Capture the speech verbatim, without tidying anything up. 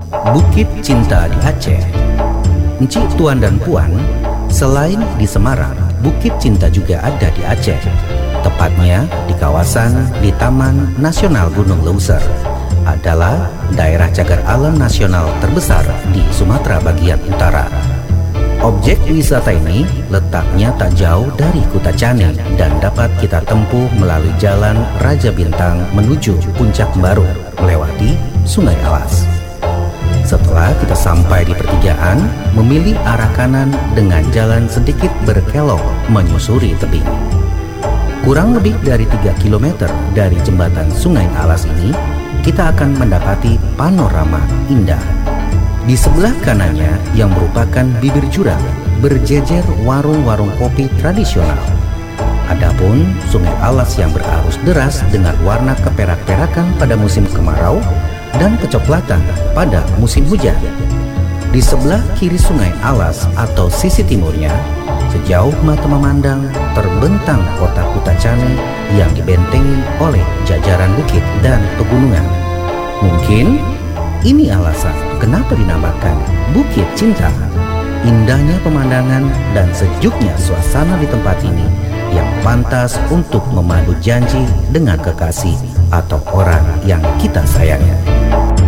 Bukit Cinta di Aceh. Encik, Tuan dan Puan, selain di Semarang, Bukit Cinta juga ada di Aceh. Tepatnya di kawasan di Taman Nasional Gunung Leuser. Adalah daerah cagar alam nasional terbesar di Sumatera bagian utara. Objek wisata ini letaknya tak jauh dari Kutacani dan dapat kita tempuh melalui jalan Raja Bintang menuju Puncak Baru melewati Sungai Alas. Setelah kita sampai di pertigaan, memilih arah kanan dengan jalan sedikit berkelok menyusuri tebing. Kurang lebih dari tiga kilometer dari jembatan Sungai Alas ini, kita akan mendapati panorama indah. Di sebelah kanannya yang merupakan bibir jurang, berjejer warung-warung kopi tradisional. Adapun Sungai Alas yang berarus deras dengan warna keperak-perakan pada musim kemarau dan kecoklatan pada musim hujan. Di sebelah kiri Sungai Alas atau sisi timurnya, sejauh mata memandang terbentang kota Kutacani yang dibentengi oleh jajaran bukit dan pegunungan. Mungkin ini alasan kenapa dinamakan Bukit Cinta. Indahnya pemandangan dan sejuknya suasana di tempat ini yang pantas untuk memadu janji dengan kekasih atau orang yang kita sayangi.